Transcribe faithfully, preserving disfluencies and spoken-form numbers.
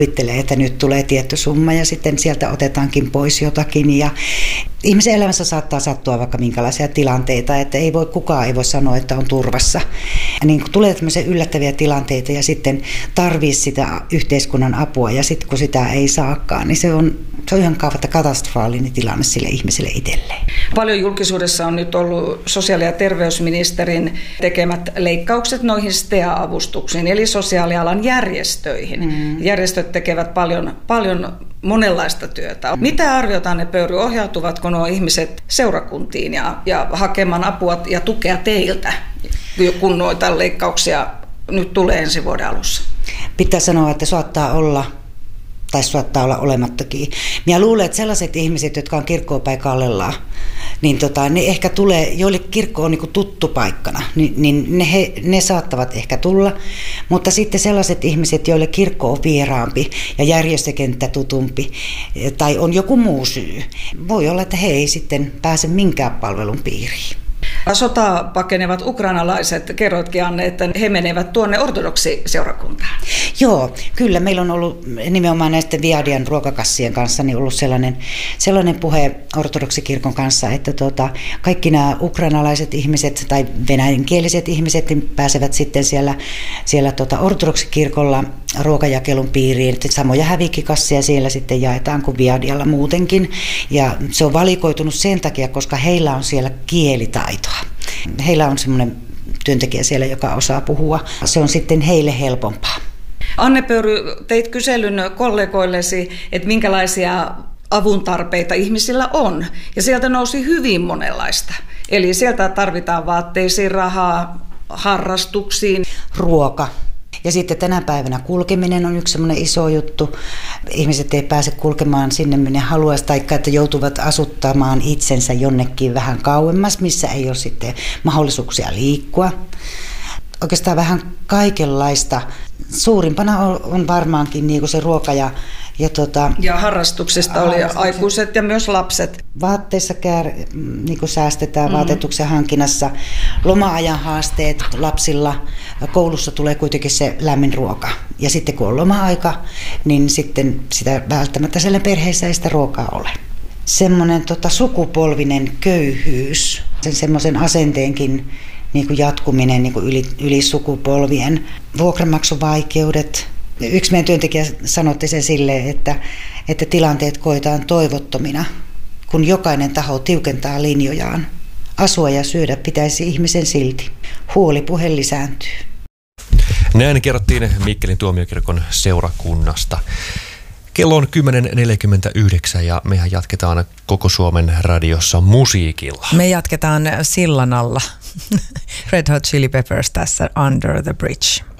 Kuvittelee, että nyt tulee tietty summa ja sitten sieltä otetaankin pois jotakin. Ja ihmisen elämässä saattaa sattua vaikka minkälaisia tilanteita, että ei voi, kukaan ei voi sanoa, että on turvassa. Ja niin kun tulee tämmöisiä yllättäviä tilanteita ja sitten tarvii sitä yhteiskunnan apua ja sitten kun sitä ei saakaan, niin se on, se on ihan katastrofaalinen tilanne sille ihmiselle itselleen. Paljon julkisuudessa on nyt ollut sosiaali- ja terveysministerin tekemät leikkaukset noihin S T A-avustuksiin, eli sosiaalialan järjestöihin. Mm. Järjestöt tekevät paljon, paljon monenlaista työtä. Mitä arviotaan ne Pöyry? Ohjautuvatko nuo ihmiset seurakuntiin ja, ja hakemaan apua ja tukea teiltä, kun noita leikkauksia nyt tulee ensi vuoden alussa? Pitää sanoa, että saattaa olla, tai saattaa olla olemattakin. Minä luulen, että sellaiset ihmiset, jotka on kirkkoon päin kallellaan, niin tota, ne ehkä tulee, joille kirkko on niin kuin tuttu paikkana, niin, niin ne, he, ne saattavat ehkä tulla. Mutta sitten sellaiset ihmiset, joille kirkko on vieraampi ja järjestökenttä tutumpi tai on joku muu syy, voi olla, että he ei sitten pääse minkään palvelun piiriin. Sotaa pakenevat ukrainalaiset, kerroitkin Anne, että he menevät tuonne ortodoksiseurakuntaan. Joo, kyllä. Meillä on ollut nimenomaan näisten Viadian ruokakassien kanssa niin ollut sellainen, sellainen puhe ortodoksikirkon kanssa, että tuota, kaikki nämä ukrainalaiset ihmiset tai venäjänkieliset ihmiset niin pääsevät sitten siellä, siellä tuota ortodoksikirkolla ruokajakelun piiriin. Samoja hävikkikasseja siellä sitten jaetaan kuin Viadialla muutenkin. Ja se on valikoitunut sen takia, koska heillä on siellä kielitaitoa. Heillä on semmoinen työntekijä siellä, joka osaa puhua. Se on sitten heille helpompaa. Anne Pöyry, teit kyselyn kollegoillesi, että minkälaisia avuntarpeita ihmisillä on. Ja sieltä nousi hyvin monenlaista. Eli sieltä tarvitaan vaatteisiin rahaa, harrastuksiin. Ruoka. Ja sitten tänä päivänä kulkeminen on yksi semmoinen iso juttu. Ihmiset ei pääse kulkemaan sinne, minne haluaisi, tai että joutuvat asuttamaan itsensä jonnekin vähän kauemmas, missä ei ole sitten mahdollisuuksia liikkua. Oikeastaan vähän kaikenlaista. Suurimpana on varmaankin niin kuin se ruoka ja Ja, tota, ja harrastuksesta oli aikuiset ja myös lapset. Vaatteissa kär, niin kuin säästetään mm-hmm. vaatetuksen hankinnassa. Loma-ajan haasteet lapsilla. Koulussa tulee kuitenkin se lämmin ruoka. Ja sitten kun on loma-aika, niin sitten sitä välttämättä siellä perheessä ei sitä ruokaa ole. Semmoinen tota, sukupolvinen köyhyys, sen semmoisen asenteenkin niin kuin jatkuminen niin kuin yli, yli sukupolvien. Vuokranmaksuvaikeudet. Yksi meidän työntekijä sanotti sen silleen, että, että tilanteet koetaan toivottomina, kun jokainen taho tiukentaa linjojaan. Asua ja syödä pitäisi ihmisen silti. Huolipuhe lisääntyy. Näin kerrottiin Mikkelin tuomiokirkon seurakunnasta. Kello on kymmenen neljäkymmentäyhdeksän ja mehän jatketaan koko Suomen radiossa musiikilla. Me jatketaan sillan alla. Red Hot Chili Peppers tässä Under the Bridge.